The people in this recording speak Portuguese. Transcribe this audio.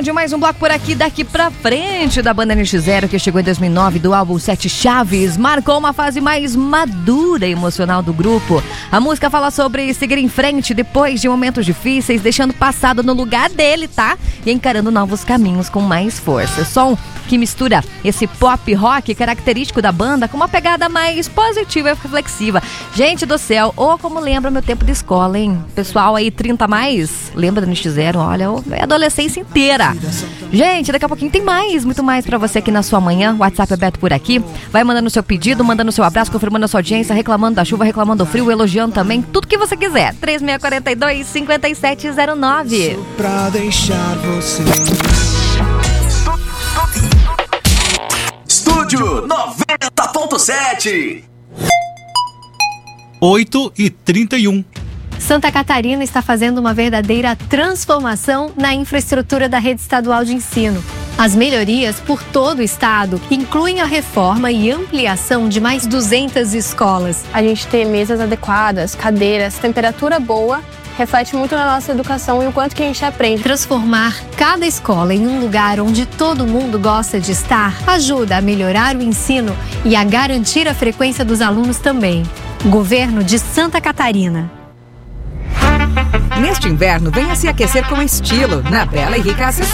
De mais um bloco por aqui, daqui pra frente, da banda NX0, que chegou em 2009, do álbum Sete Chaves, marcou uma fase mais madura e emocional do grupo. A música fala sobre seguir em frente depois de momentos difíceis, deixando o passado no lugar dele, tá? E encarando novos caminhos com mais força. Som que mistura esse pop rock característico da banda com uma pegada mais positiva e reflexiva. Gente do céu, como lembra meu tempo de escola, hein? Pessoal aí 30 a mais, lembra do NX0? Olha, é a adolescência inteira. Gente, daqui a pouquinho tem muito mais pra você aqui na sua manhã. O WhatsApp é aberto por aqui. Vai mandando o seu pedido, mandando o seu abraço, confirmando a sua audiência, reclamando da chuva, reclamando do frio, elogiando também, tudo que você quiser. 3642-5709. Pra deixar você. Estúdio 90.7. 8h31. Santa Catarina está fazendo uma verdadeira transformação na infraestrutura da rede estadual de ensino. As melhorias por todo o estado incluem a reforma e ampliação de mais 200 escolas. A gente ter mesas adequadas, cadeiras, temperatura boa, reflete muito na nossa educação e o quanto que a gente aprende. Transformar cada escola em um lugar onde todo mundo gosta de estar ajuda a melhorar o ensino e a garantir a frequência dos alunos também. Governo de Santa Catarina. Neste inverno, venha se aquecer com estilo na Bela e Rica Acessórios.